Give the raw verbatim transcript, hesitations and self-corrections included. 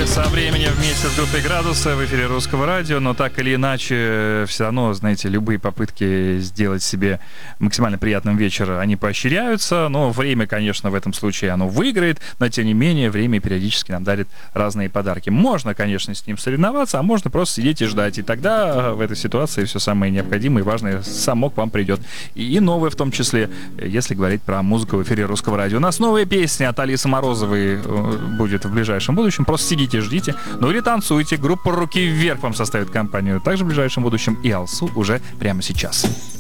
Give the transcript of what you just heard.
со временем вместе с группой «Градусы» в эфире Русского радио, но так или иначе, все равно, знаете, любые попытки сделать себе максимально приятным вечер, они поощряются, но время, конечно, в этом случае оно выиграет, но, тем не менее, время периодически нам дарит разные подарки. Можно, конечно, с ним соревноваться, а можно просто сидеть и ждать, и тогда в этой ситуации все самое необходимое и важное само к вам придет. И, и новое в том числе, если говорить про музыку в эфире Русского радио. У нас новая песня от Алисы Морозовой будет в ближайшем будущем. Просто сидите, ждите. Ну или танцуйте. Группа «Руки вверх» вам составит компанию также в ближайшем будущем. И Алсу уже прямо сейчас.